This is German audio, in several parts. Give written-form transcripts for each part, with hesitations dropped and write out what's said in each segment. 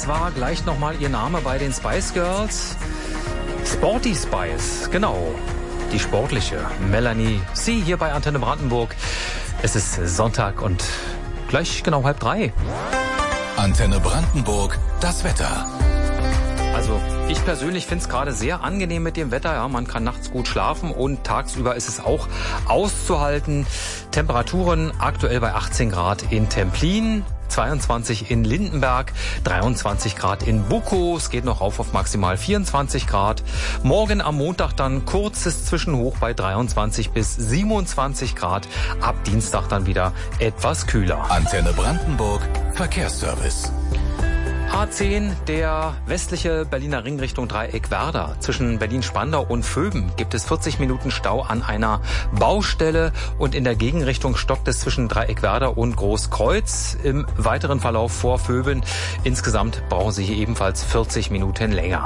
Das war gleich nochmal ihr Name bei den Spice Girls. Sporty Spice, genau. Die sportliche Melanie C. hier bei Antenne Brandenburg. Es ist Sonntag und gleich genau 2:30. Antenne Brandenburg, das Wetter. Also ich persönlich finde es gerade sehr angenehm mit dem Wetter. Ja, man kann nachts gut schlafen und tagsüber ist es auch auszuhalten. Temperaturen aktuell bei 18 Grad in Templin, 22 in Lindenberg, 23 Grad in Bukow. Es geht noch rauf auf maximal 24 Grad. Morgen am Montag dann kurzes Zwischenhoch bei 23 bis 27 Grad. Ab Dienstag dann wieder etwas kühler. Antenne Brandenburg, Verkehrsservice. A10, der westliche Berliner Ring Richtung Dreieck Werder. Zwischen Berlin-Spandau und Vöben gibt es 40 Minuten Stau an einer Baustelle und in der Gegenrichtung stockt es zwischen Dreieck Werder und Großkreuz. Im weiteren Verlauf vor Vöben. Insgesamt brauchen Sie hier ebenfalls 40 Minuten länger.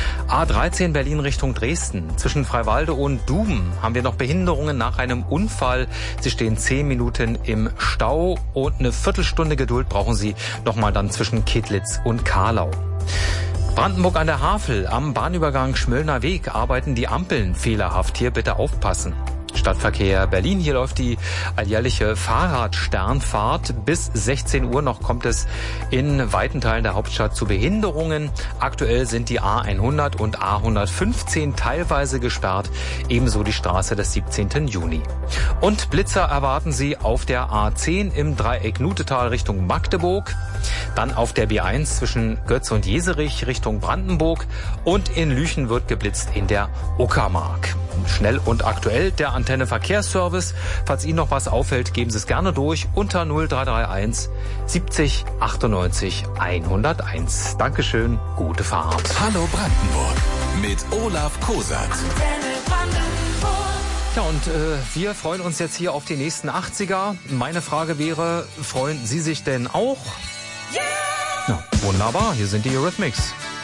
A13 Berlin Richtung Dresden. Zwischen Freiwalde und Duben haben wir noch Behinderungen nach einem Unfall. Sie stehen 10 Minuten im Stau und eine Viertelstunde Geduld brauchen Sie nochmal dann zwischen Kedlitz und Karlau. Brandenburg an der Havel. Am Bahnübergang Schmöllner Weg arbeiten die Ampeln fehlerhaft. Hier bitte aufpassen. Stadtverkehr Berlin. Hier läuft die alljährliche Fahrradsternfahrt. Bis 16 Uhr noch kommt es in weiten Teilen der Hauptstadt zu Behinderungen. Aktuell sind die A100 und A115 teilweise gesperrt. Ebenso die Straße des 17. Juni. Und Blitzer erwarten Sie auf der A10 im Dreieck Nutetal Richtung Magdeburg. Dann auf der B1 zwischen Götz und Jeserich Richtung Brandenburg. Und in Lüchen wird geblitzt in der Uckermark. Schnell und aktuell der Antenne Verkehrsservice. Falls Ihnen noch was auffällt, geben Sie es gerne durch unter 0331 70 98 101. Dankeschön, gute Fahrt. Hallo Brandenburg mit Olaf Kosat. Ja, und wir freuen uns jetzt hier auf die nächsten 80er. Meine Frage wäre, freuen Sie sich denn auch? Ja, wunderbar, hier sind die Eurythmics.